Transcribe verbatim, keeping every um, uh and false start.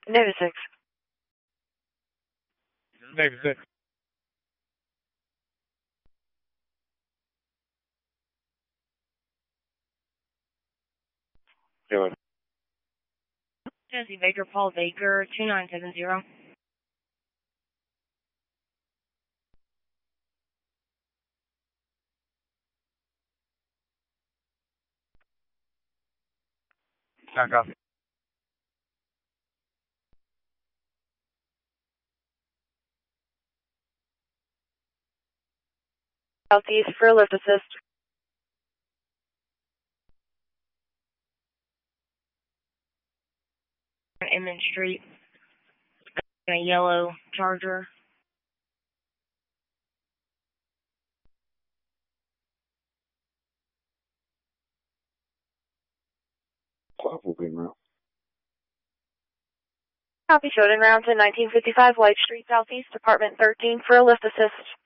Navy six. Navy six. Do it. Jesse Baker, Paul Baker, two nine seven zero. Back up. Southeast for a lift assist. Inman Street. A yellow Charger. Will be route. Copy, showed en route to nineteen fifty-five White Street Southeast, Department thirteen for a lift assist.